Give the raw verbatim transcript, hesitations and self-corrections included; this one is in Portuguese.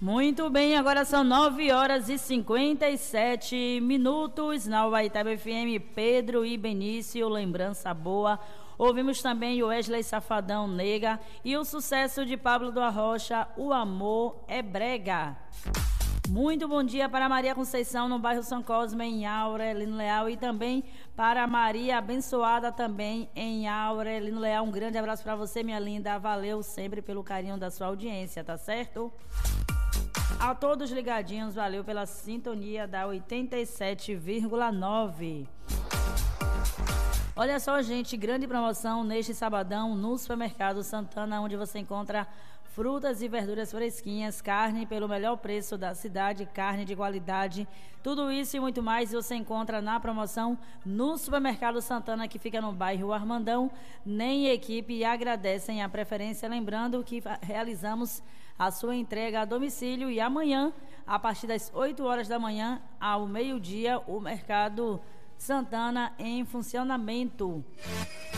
Muito bem, agora são nove horas e cinquenta e sete minutos na Ubaitaba F M. Pedro e Benício, lembrança boa. Ouvimos também o Wesley Safadão, Nega, e o sucesso de Pablo do Arrocha, O Amor é Brega. Muito bom dia para Maria Conceição, no bairro São Cosme, em Aurelino Leal, e também para Maria Abençoada, também em Aurelino Leal. Um grande abraço para você, minha linda. Valeu sempre pelo carinho da sua audiência, tá certo? A todos ligadinhos, valeu pela sintonia da oitenta e sete vírgula nove. Olha só, gente, grande promoção neste sabadão no Supermercado Santana, onde você encontra frutas e verduras fresquinhas, carne pelo melhor preço da cidade, carne de qualidade. Tudo isso e muito mais você encontra na promoção no Supermercado Santana, que fica no bairro Armandão. Nem equipe agradecem a preferência, lembrando que realizamos a sua entrega a domicílio, e amanhã, a partir das oito horas da manhã ao meio-dia, o Mercado Santana em funcionamento.